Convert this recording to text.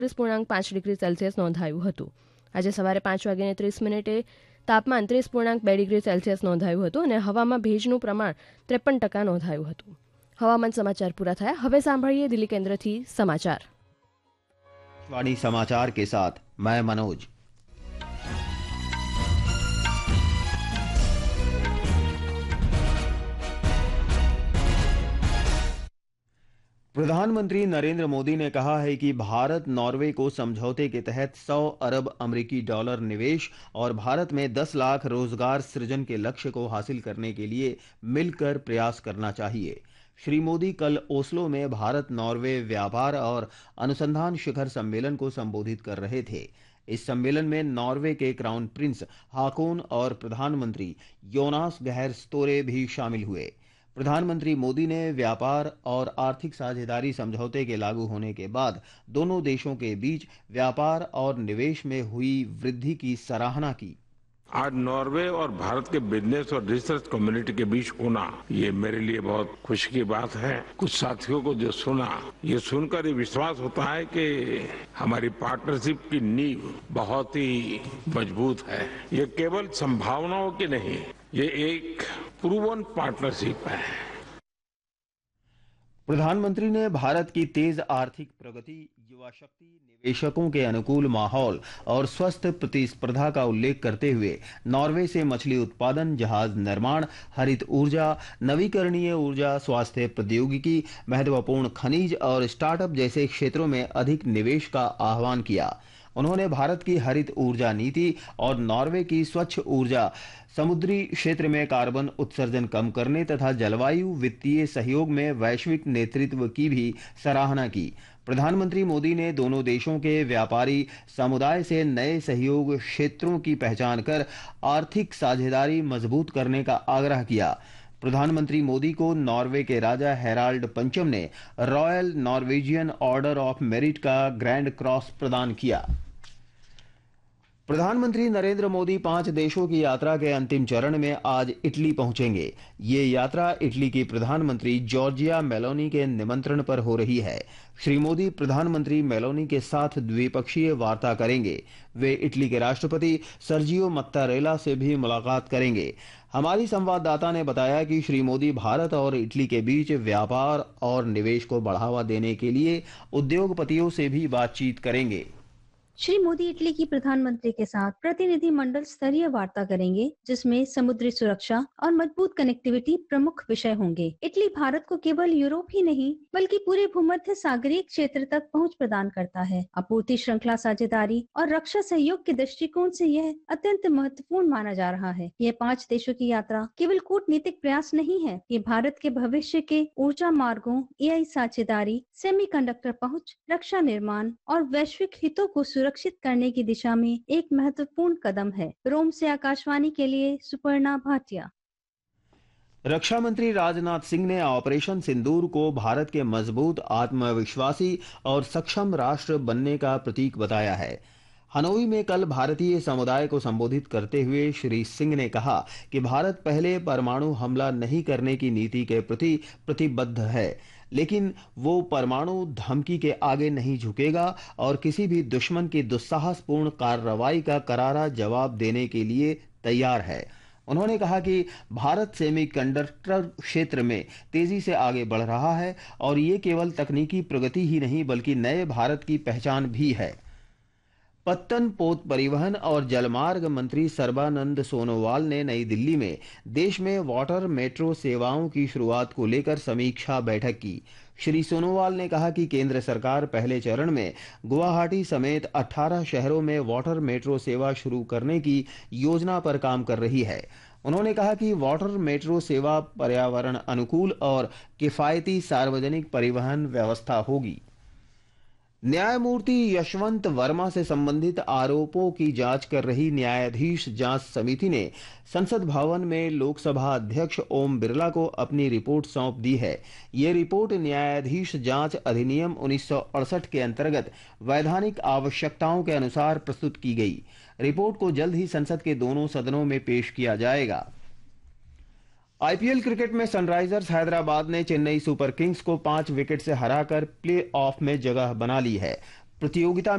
30.5 degree Celsius નોંધાયું હતું. આજે સવારે 5:30 તાપમાન 30.2 ડિગ્રી સેલ્સિયસ નોંધાયું હતું અને હવામાં ભેજનું પ્રમાણ 53% નોંધાયું હતું. હવામાન સમાચાર પૂરા થયા. હવે સાંભળીએ દિલ્હી કેન્દ્રથી સમાચાર. वाणी समाचार के साथ मैं मनोज. प्रधानमंत्री नरेंद्र मोदी ने कहा है कि भारत नॉर्वे को समझौते के तहत 100 अरब अमेरिकी डॉलर निवेश और भारत में 10 लाख रोजगार सृजन के लक्ष्य को हासिल करने के लिए मिलकर प्रयास करना चाहिए. श्री मोदी कल ओस्लो में भारत नॉर्वे व्यापार और अनुसंधान शिखर सम्मेलन को संबोधित कर रहे थे. इस सम्मेलन में नॉर्वे के क्राउन प्रिंस हाकोन और प्रधानमंत्री योनास गहर स्टोरे भी शामिल हुए. प्रधानमंत्री मोदी ने व्यापार और आर्थिक साझेदारी समझौते के लागू होने के बाद दोनों देशों के बीच व्यापार और निवेश में हुई वृद्धि की सराहना की. आज नॉर्वे और भारत के बिजनेस और रिसर्च कम्युनिटी के बीच होना ये मेरे लिए बहुत खुशी की बात है. कुछ साथियों को जो सुना, ये सुनकर ये विश्वास होता है कि हमारी पार्टनरशिप की नींव बहुत ही मजबूत है. ये केवल संभावनाओं की नहीं, ये एक प्रूवन पार्टनरशिप है. प्रधानमंत्री ने भारत की तेज आर्थिक प्रगति, युवा शक्ति, निवेशकों के अनुकूल माहौल और स्वस्थ प्रतिस्पर्धा का उल्लेख करते हुए नॉर्वे से मछली उत्पादन, जहाज निर्माण, हरित ऊर्जा, नवीकरणीय ऊर्जा, स्वास्थ्य प्रौद्योगिकी, महत्वपूर्ण खनिज और स्टार्टअप जैसे क्षेत्रों में अधिक निवेश का आह्वान किया. उन्होंने भारत की हरित ऊर्जा नीति और नॉर्वे की स्वच्छ ऊर्जा, समुद्री क्षेत्र में कार्बन उत्सर्जन कम करने तथा जलवायु वित्तीय सहयोग में वैश्विक नेतृत्व की भी सराहना की. प्रधानमंत्री मोदी ने दोनों देशों के व्यापारी समुदाय से नए सहयोग क्षेत्रों की पहचान कर आर्थिक साझेदारी मजबूत करने का आग्रह किया. प्रधानमंत्री मोदी को नॉर्वे के राजा हेराल्ड पंचम ने royal Norwegian order of merit का ग्रैंड क्रॉस प्रदान किया. प्रधानमंत्री नरेंद्र मोदी 5 देशों की यात्रा के अंतिम चरण में आज इटली पहुंचेंगे. ये यात्रा इटली की प्रधानमंत्री जॉर्जिया मेलोनी के निमंत्रण पर हो रही है. श्री मोदी प्रधानमंत्री मेलोनी के साथ द्विपक्षीय वार्ता करेंगे. वे इटली के राष्ट्रपति सर्जियो मत्तारेला से भी मुलाकात करेंगे. हमारी संवाददाता ने बताया कि श्री मोदी भारत और इटली के बीच व्यापार और निवेश को बढ़ावा देने के लिए उद्योगपतियों से भी बातचीत करेंगे. श्री मोदी इटली की प्रधानमंत्री के साथ प्रतिनिधि मंडल स्तरीय वार्ता करेंगे, जिसमें समुद्री सुरक्षा और मजबूत कनेक्टिविटी प्रमुख विषय होंगे. इटली भारत को केवल यूरोप ही नहीं बल्कि पूरे भूमध्य सागरीय क्षेत्र तक पहुंच प्रदान करता है. आपूर्ति श्रृंखला साझेदारी और रक्षा सहयोग के दृष्टिकोण से यह अत्यंत महत्वपूर्ण माना जा रहा है. यह 5 देशों की यात्रा केवल कूटनीतिक प्रयास नहीं है, ये भारत के भविष्य के ऊर्जा मार्गों, AI साझेदारी, सेमीकंडक्टर पहुंच, रक्षा निर्माण और वैश्विक हितों को सुरक्षित करने की दिशा में एक महत्वपूर्ण कदम है. रोम से आकाशवाणी के लिए सुपर्णा भाटिया. रक्षा मंत्री राजनाथ सिंह ने ऑपरेशन सिंदूर को भारत के मजबूत, आत्मविश्वासी और सक्षम राष्ट्र बनने का प्रतीक बताया है. हनोई में कल भारतीय समुदाय को संबोधित करते हुए श्री सिंह ने कहा कि भारत पहले परमाणु हमला नहीं करने की नीति के प्रति प्रतिबद्ध है, लेकिन वो परमाणु धमकी के आगे नहीं झुकेगा और किसी भी दुश्मन की दुस्साहसपूर्ण कार्रवाई का करारा जवाब देने के लिए तैयार है. उन्होंने कहा कि भारत सेमीकंडक्टर क्षेत्र में तेजी से आगे बढ़ रहा है और ये केवल तकनीकी प्रगति ही नहीं बल्कि नए भारत की पहचान भी है. पत्तन, पोत परिवहन और जलमार्ग मंत्री सर्बानंद सोनोवाल ने नई दिल्ली में देश में वाटर मेट्रो सेवाओं की शुरुआत को लेकर समीक्षा बैठक की. श्री सोनोवाल ने कहा कि केंद्र सरकार पहले चरण में गुवाहाटी समेत 18 शहरों में वाटर मेट्रो सेवा शुरू करने की योजना पर काम कर रही है. उन्होंने कहा कि वाटर मेट्रो सेवा पर्यावरण अनुकूल और किफायती सार्वजनिक परिवहन व्यवस्था होगी. न्यायमूर्ति यशवंत वर्मा से संबंधित आरोपों की जांच कर रही न्यायाधीश जांच समिति ने संसद भवन में लोकसभा अध्यक्ष ओम बिरला को अपनी रिपोर्ट सौंप दी है. ये रिपोर्ट न्यायाधीश जांच अधिनियम 1968 के अंतर्गत वैधानिक आवश्यकताओं के अनुसार प्रस्तुत की गई. रिपोर्ट को जल्द ही संसद के दोनों सदनों में पेश किया जाएगा. आईपीएल क्रिकेट में सनराइजर्स हैदराबाद ने चेन्नई सुपर किंग्स को 5 विकेट से हराकर प्ले ऑफ में जगह बना ली है. प्रतियोगिता